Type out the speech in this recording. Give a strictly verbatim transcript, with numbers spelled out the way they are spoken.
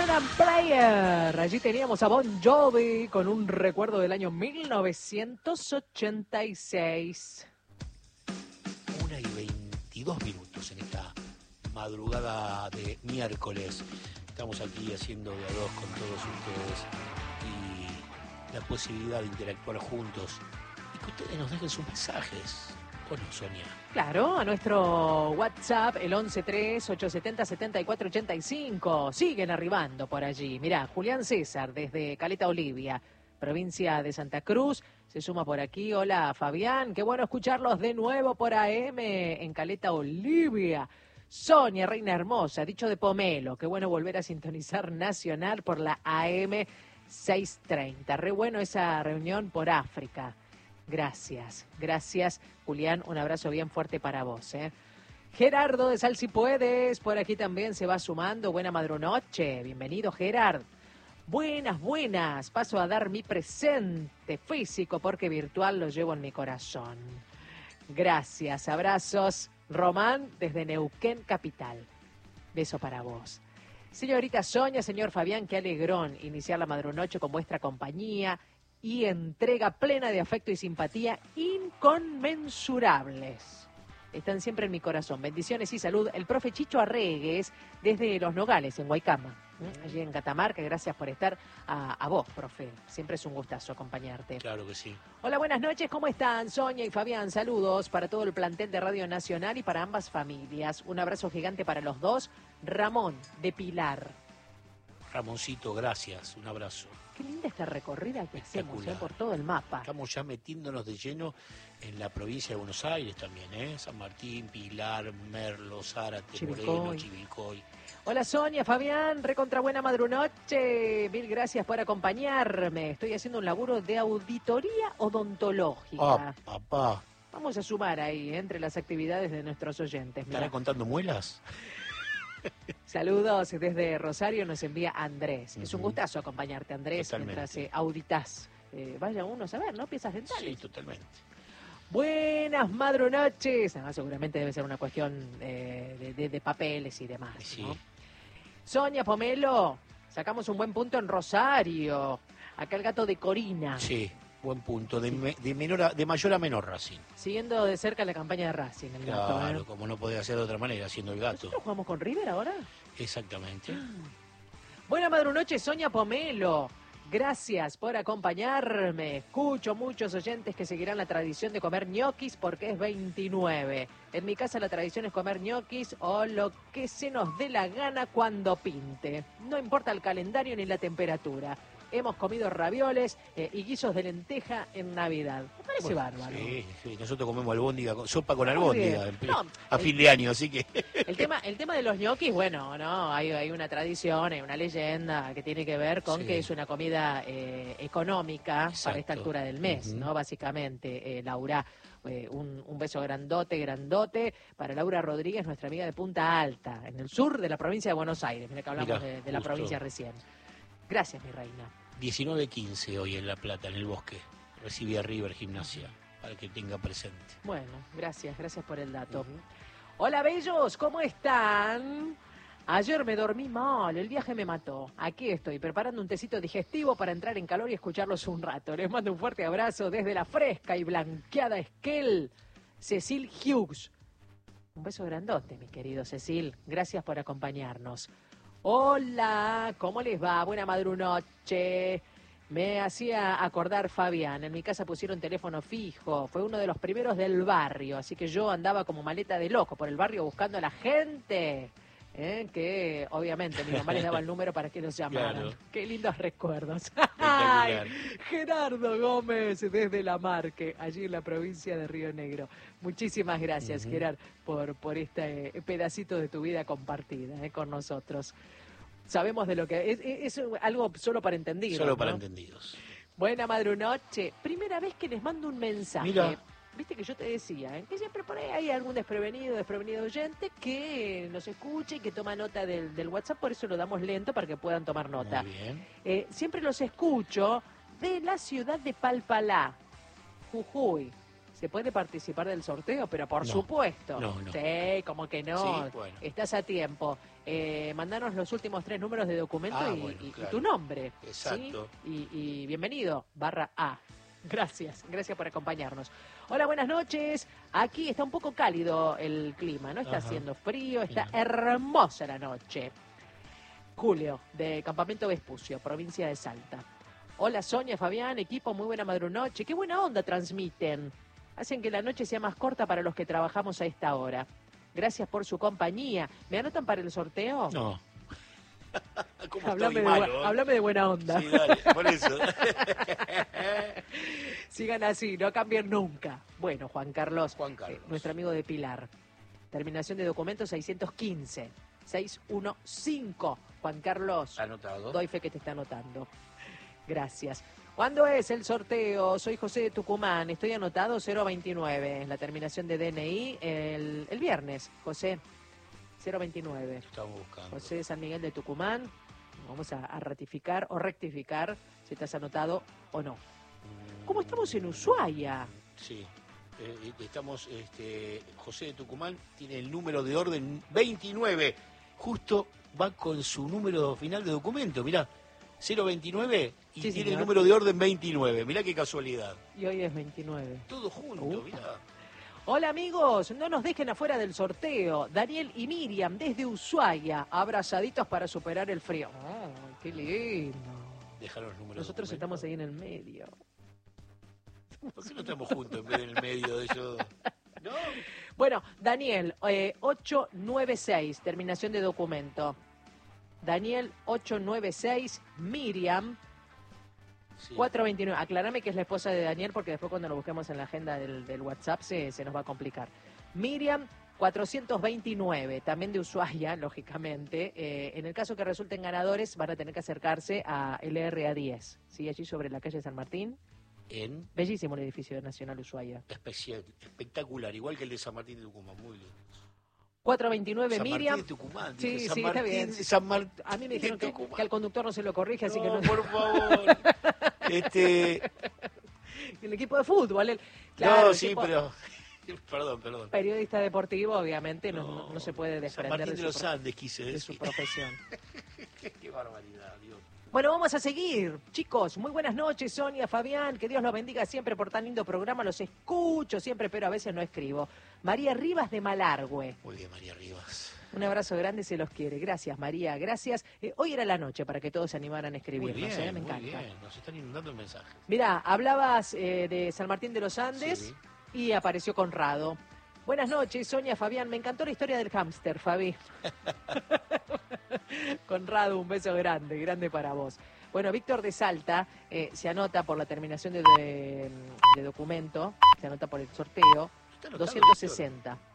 Jordan Player. Allí teníamos a Bon Jovi con un recuerdo del año mil novecientos ochenta y seis. Una y veintidós minutos en esta madrugada de miércoles. Estamos aquí haciendo de a dos con todos ustedes y la posibilidad de interactuar juntos y que ustedes nos dejen sus mensajes. Bueno, Sonia. Claro, a nuestro WhatsApp, el once tres ocho siete cero siete cuatro ocho cinco. Siguen arribando por allí. Mirá, Julián César, desde Caleta Olivia, provincia de Santa Cruz, se suma por aquí. Hola, Fabián, qué bueno escucharlos de nuevo por A M en Caleta Olivia. Sonia, reina hermosa, dicho de Pomelo, qué bueno volver a sintonizar Nacional por la A M seiscientos treinta. Re bueno esa reunión por África. Gracias, gracias, Julián, un abrazo bien fuerte para vos, ¿eh? Gerardo de Sal Si Puedes, por aquí también se va sumando. Buena madrunoche, bienvenido, Gerard. Buenas, buenas, paso a dar mi presente físico porque virtual lo llevo en mi corazón. Gracias, abrazos. Román, desde Neuquén, capital. Beso para vos. Señorita Sonia, señor Fabián, qué alegrón iniciar la madrunoche con vuestra compañía y entrega plena de afecto y simpatía inconmensurables. Están siempre en mi corazón. Bendiciones y salud. El profe Chicho Arregues, desde Los Nogales, en Guaycama, ¿eh? Allí en Catamarca. Gracias por estar. A, a vos, profe. Siempre es un gustazo acompañarte. Claro que sí. Hola, buenas noches. ¿Cómo están? Sonia y Fabián, saludos para todo el plantel de Radio Nacional y para ambas familias. Un abrazo gigante para los dos. Ramón, de Pilar. Ramoncito, gracias. Un abrazo. Qué linda esta recorrida que hacemos, ¿eh? Por todo el mapa. Estamos ya metiéndonos de lleno en la provincia de Buenos Aires también, ¿eh? San Martín, Pilar, Merlo, Zárate, Chivilcoy. Moreno, Chivilcoy. Hola Sonia, Fabián, recontra buena madrunoche. Mil gracias por acompañarme. Estoy haciendo un laburo de auditoría odontológica. Ah, papá. Vamos a sumar ahí, ¿eh? Entre las actividades de nuestros oyentes. ¿Estará contando muelas? Saludos desde Rosario, nos envía Andrés. Uh-huh. Es un gustazo acompañarte, Andrés, totalmente. Mientras eh, auditas. Eh, vaya uno a saber, ¿no? Piezas dentales. Sí, totalmente. Buenas madrunoches. Ah, seguramente debe ser una cuestión eh, de, de, de papeles y demás, sí. ¿no? Sonia, Pomelo, sacamos un buen punto en Rosario. Acá el gato de Corina. Sí. Buen punto, de, me, de, menor a, de mayor a menor Racing. Siguiendo de cerca la campaña de Racing, el claro, gato. ¿eh? Como no podía ser de otra manera, siendo el gato. ¿Nosotros jugamos con River ahora? Exactamente. Buena madrunoche, Sonia Pomelo. Gracias por acompañarme. Escucho muchos oyentes que seguirán la tradición de comer ñoquis porque es veintinueve. En mi casa la tradición es comer ñoquis o lo que se nos dé la gana cuando pinte. No importa el calendario ni la temperatura. Hemos comido ravioles eh, y guisos de lenteja en Navidad. Me parece bueno, bárbaro. Sí, sí, nosotros comemos albóndiga, sopa con albóndiga no, a el, fin de año, así que... El tema el tema de los ñoquis, bueno, no hay, hay una tradición, hay una leyenda que tiene que ver con sí. que es una comida eh, económica. Exacto. Para esta altura del mes, uh-huh. ¿no? Básicamente, eh, Laura, eh, un, un beso grandote, grandote para Laura Rodríguez, nuestra amiga de Punta Alta, en el sur de la provincia de Buenos Aires. Mira que hablamos Mira, de, de la provincia recién. Gracias, mi reina. diecinueve quince hoy en La Plata, en el Bosque. Recibí a River Gimnasia, para que tenga presente. Bueno, gracias, gracias por el dato. Uh-huh. Hola, bellos, ¿cómo están? Ayer me dormí mal, el viaje me mató. Aquí estoy, preparando un tecito digestivo para entrar en calor y escucharlos un rato. Les mando un fuerte abrazo desde la fresca y blanqueada Esquel, Cecil Hughes. Un beso grandote, mi querido Cecil. Gracias por acompañarnos. Hola, ¿cómo les va? Buena madrunoche. Me hacía acordar Fabián, en mi casa pusieron teléfono fijo, fue uno de los primeros del barrio, así que yo andaba como maleta de loco por el barrio buscando a la gente, ¿eh? Que obviamente mi mamá les daba el número para que nos llamaran. Claro. Qué lindos recuerdos. Ay, Gerardo Gómez desde La Marque, allí en la provincia de Río Negro. Muchísimas gracias, uh-huh. Gerard, por, por este pedacito de tu vida compartida, ¿eh? Con nosotros. Sabemos de lo que es, es, es algo solo para entendidos. Solo para ¿no? entendidos. Buena madrunoche. Primera vez que les mando un mensaje. Mira. Viste que yo te decía, ¿eh? Que siempre por ahí hay algún desprevenido, desprevenido oyente que nos escuche y que toma nota del, del WhatsApp, por eso lo damos lento para que puedan tomar nota. Muy bien. Eh, siempre los escucho de la ciudad de Palpalá, Jujuy. ¿Se puede participar del sorteo? Pero por No. supuesto. No, no. Sí, como que no. Sí, bueno. Estás a tiempo. Eh, mandanos los últimos tres números de documento Ah, y, bueno, y- y claro. tu nombre. Exacto. ¿Sí? Y, y bienvenido, barra A. Gracias, gracias por acompañarnos. Hola, buenas noches. Aquí está un poco cálido el clima, no está Ajá. haciendo frío, está Bien. hermosa la noche. Julio, de Campamento Vespucio, provincia de Salta. Hola Sonia, Fabián, equipo, muy buena madrunoche. Qué buena onda transmiten. Hacen que la noche sea más corta para los que trabajamos a esta hora. Gracias por su compañía. ¿Me anotan para el sorteo? No. ¿Cómo Hablame estoy de, malo? bu- ¿eh? hablame de buena onda. Sí, dale, por eso. Sigan así, no cambien nunca. Bueno, Juan Carlos, Juan Carlos. eh, nuestro amigo de Pilar. Terminación de documentos seiscientos quince. seiscientos quince. Juan Carlos, Anotado. doy fe que te está anotando. Gracias. ¿Cuándo es el sorteo? Soy José de Tucumán. Estoy anotado cero veintinueve. La terminación de D N I el, el viernes. José, cero veintinueve. Estamos buscando. José de San Miguel de Tucumán. Vamos a, a ratificar o rectificar si estás anotado o no. ¿Cómo estamos en Ushuaia? Sí. Eh, estamos, este, José de Tucumán tiene el número de orden veintinueve. Justo va con su número final de documento. Mirá, cero veintinueve y Sí, tiene señor. el número de orden veintinueve. Mirá qué casualidad. Y hoy es veintinueve. Todo junto, Upa. mirá. Hola amigos, no nos dejen afuera del sorteo. Daniel y Miriam desde Ushuaia, abrazaditos para superar el frío. Oh, qué lindo. Dejaron los números. Nosotros de documento. estamos ahí en el medio. ¿Por qué no estamos juntos en vez de en el medio de ellos? ¿No? Bueno, Daniel, eh, ocho nueve seis, terminación de documento. Daniel ocho nueve seis, Miriam Sí. cuatro veintinueve. Aclarame que es la esposa de Daniel porque después cuando lo busquemos en la agenda del, del WhatsApp se, se nos va a complicar. Miriam cuatrocientos veintinueve, también de Ushuaia, lógicamente. Eh, en el caso que resulten ganadores van a tener que acercarse a L R A diez, ¿sí? Allí sobre la calle San Martín. En Bellísimo el edificio de Nacional Ushuaia. especial, espectacular, igual que el de San Martín de Tucumán, muy lindo. cuatro veintinueve, San Miriam. Martín de Tucumán, Sí, dije, San sí, está Martín, bien. San Martín A mí me de dijeron que, Tucumán. que al conductor no se lo corrige, así No, que no. por favor. este, El equipo de fútbol. El, claro, no, el sí, tipo- pero perdón, perdón. Periodista deportivo, obviamente, no, no- no se puede San desprender Martín de de su, los pro- Andes quise de su decir. profesión. Qué barbaridad, Dios. Bueno, vamos a seguir. Chicos, muy buenas noches, Sonia, Fabián, que Dios los bendiga siempre por tan lindo programa. Los escucho siempre, pero a veces no escribo. María Rivas de Malargüe. Muy bien, María Rivas. Un abrazo grande, se los quiere. Gracias, María, gracias. Eh, hoy era la noche para que todos se animaran a Muy escribirnos, bien, ¿eh? Me muy encanta. bien. Nos están inundando mensajes. Mirá, hablabas eh, de San Martín de los Andes Sí. y apareció Conrado. Buenas noches, Sonia, Fabián. Me encantó la historia del hámster, Fabi. Conrado, un beso grande, grande para vos. Bueno, Víctor de Salta eh, se anota por la terminación de, de, de documento, se anota por el sorteo, ¿Está anotado, doscientos sesenta.